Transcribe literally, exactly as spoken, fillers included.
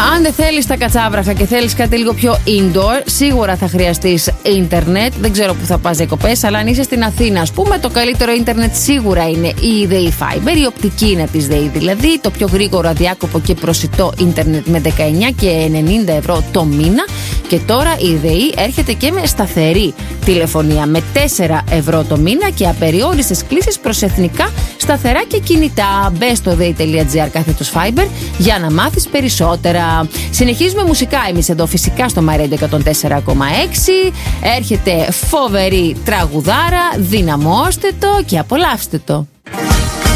Αν δεν θέλεις τα κατσάβραχα και θέλεις κάτι λίγο πιο indoor, σίγουρα θα χρειαστείς ίντερνετ. Δεν ξέρω που θα πας διακοπές, αλλά αν είσαι στην Αθήνα, ας πούμε, το καλύτερο ίντερνετ σίγουρα είναι η ΔΕΗ Fiber, η οπτική είναι της ΔΕΗ, δηλαδή το πιο γρήγορο, αδιάκοπο και προσιτό ίντερνετ με δεκαεννιά και ενενήντα ευρώ το μήνα. Και τώρα η ΔΕΗ έρχεται και με σταθερή τηλεφωνία με τέσσερα ευρώ το μήνα και απεριόριστες κλήσεις προς εθνικά σταθερά και κινητά. Μπες στο dei.gr κάθετος Fiber για να μάθεις περισσότερα. Συνεχίζουμε μουσικά εμείς εδώ φυσικά στο My Radio εκατόν τέσσερα κόμμα έξι. Έρχεται φοβερή τραγουδάρα, δυναμώστε το και απολαύστε το.